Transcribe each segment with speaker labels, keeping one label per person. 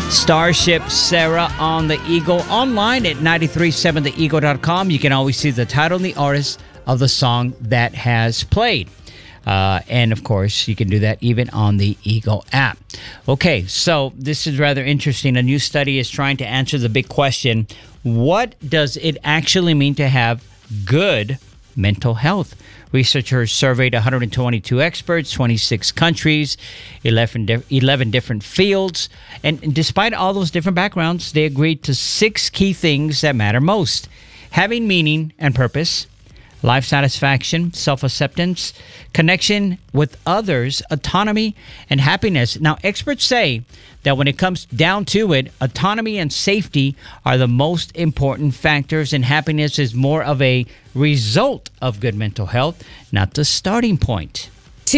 Speaker 1: Starship Sarah on the Eagle. Online at 937theeagle.com. You can always see the title and the artist of the song that has played. And, of course, you can do that even on the Eagle app. Okay, so this is rather interesting. A new study is trying to answer the big question, what does it actually mean to have good mental health? Researchers surveyed 122 experts, 26 countries, 11 different fields. And despite all those different backgrounds, they agreed to 6 key things that matter most. Having meaning and purpose, life satisfaction, self-acceptance, connection with others, autonomy, and happiness. Now, experts say that when it comes down to it, autonomy and safety are the most important factors, and happiness is more of a result of good mental health, not the starting point.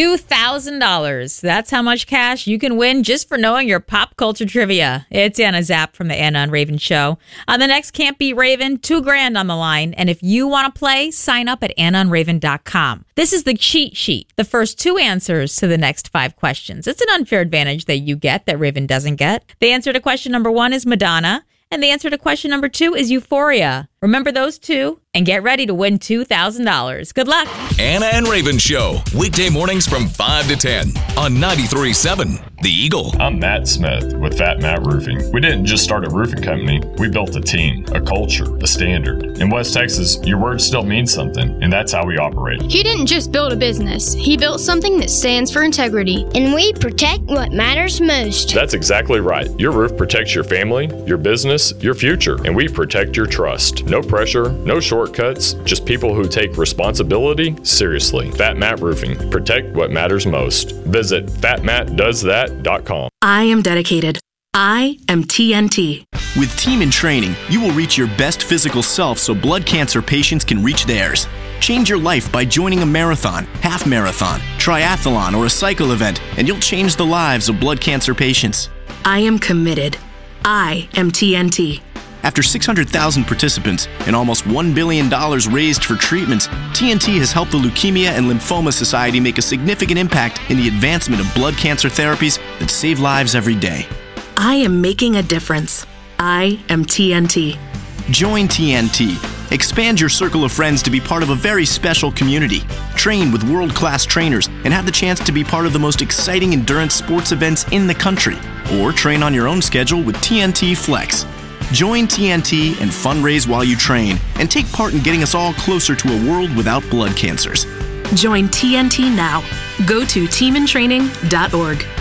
Speaker 2: $2,000. That's how much cash you can win just for knowing your pop culture trivia. It's Anna Zapp from the Anna and Raven Show. On the next Can't Beat Raven, $2,000 on the line. And if you want to play, sign up at AnnaandRaven.com. This is the cheat sheet. The first 2 answers to the next 5 questions. It's an unfair advantage that you get that Raven doesn't get. The answer to question number 1 is Madonna. And the answer to question number 2 is Euphoria. Remember those 2 and get ready to win $2,000. Good luck.
Speaker 3: Anna and Raven Show, weekday mornings from 5 to 10 on 93.7 The Eagle.
Speaker 4: I'm Matt Smith with Fat Matt Roofing. We didn't just start a roofing company. We built a team, a culture, a standard. In West Texas, your word still means something, and that's how we operate.
Speaker 5: He didn't just build a business. He built something that stands for integrity.
Speaker 6: And we protect what matters most.
Speaker 4: That's exactly right. Your roof protects your family, your business, your future, and we protect your trust. No pressure, no shortcuts, just people who take responsibility seriously. Fat Matt Roofing. Protect what matters most. Visit fatmattdoesthat.com.
Speaker 7: I am dedicated. I am TNT.
Speaker 8: With Team in Training, you will reach your best physical self so blood cancer patients can reach theirs. Change your life by joining a marathon, half marathon, triathlon, or a cycle event, and you'll change the lives of blood cancer patients.
Speaker 7: I am committed. I am TNT.
Speaker 8: After 600,000 participants and almost $1 billion raised for treatments, TNT has helped the Leukemia and Lymphoma Society make a significant impact in the advancement of blood cancer therapies that save lives every day.
Speaker 7: I am making a difference. I am TNT.
Speaker 8: Join TNT. Expand your circle of friends to be part of a very special community. Train with world-class trainers and have the chance to be part of the most exciting endurance sports events in the country. Or train on your own schedule with TNT Flex. Join TNT and fundraise while you train and take part in getting us all closer to a world without blood cancers.
Speaker 7: Join TNT now. Go to teamintraining.org.